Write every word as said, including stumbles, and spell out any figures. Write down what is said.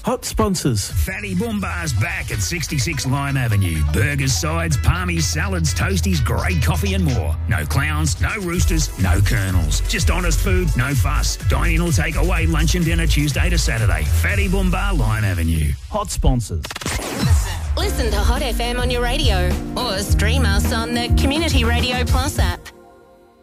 Hot sponsors. Fatty Boombar's back at sixty-six Lime Avenue. Burgers, sides, palmies, salads, toasties, great coffee and more. No clowns, no roosters, no colonels. Just honest food, no fuss. Dine in or take away lunch and dinner Tuesday to Saturday. Fatty Boombar, Lime Avenue. Hot sponsors. Listen to Hot F M on your radio or stream us on the Community Radio Plus app.